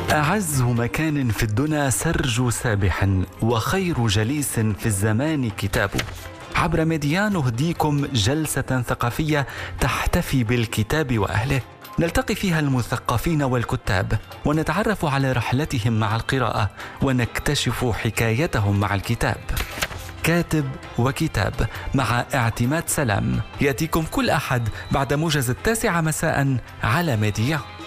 أعز مكان في الدنا سرج سابح، وخير جليس في الزمان كتابه. عبر ميديا نهديكم جلسة ثقافية تحتفي بالكتاب وأهله، نلتقي فيها المثقفين والكتاب ونتعرف على رحلتهم مع القراءة ونكتشف حكايتهم مع الكتاب. كاتب وكتاب مع اعتماد سلام يأتيكم كل أحد بعد موجز 9 مساء على ميديا.